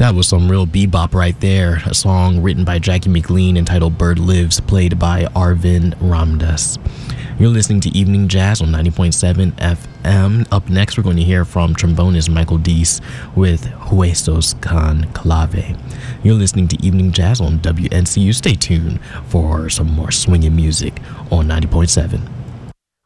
That was some real bebop right there. A song written by Jackie McLean entitled Bird Lives, played by Arvind Ramdas. You're listening to Evening Jazz on 90.7 FM. Up next, we're going to hear from trombonist Michael Deese with Huesos con Clave. You're listening to Evening Jazz on WNCU. Stay tuned for some more swinging music on 90.7.